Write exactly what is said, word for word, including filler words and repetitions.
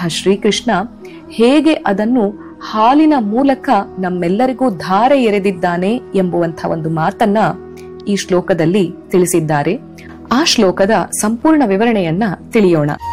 ಇರುವಂತಹ ಶ್ರೀಕೃಷ್ಣ ಹೇಗೆ ಅದನ್ನು ಹಾಲಿನ ಮೂಲಕ ನಮ್ಮೆಲ್ಲರಿಗೂ ಧಾರೆ ಎರೆದಿದ್ದಾನೆ ಎಂಬುವಂತಹ ಒಂದು ಮಾತನ್ನ ಈ ಶ್ಲೋಕದಲ್ಲಿ ತಿಳಿಸಿದ್ದಾರೆ. ಆ ಶ್ಲೋಕದ ಸಂಪೂರ್ಣ ವಿವರಣೆಯನ್ನ ತಿಳಿಯೋಣ.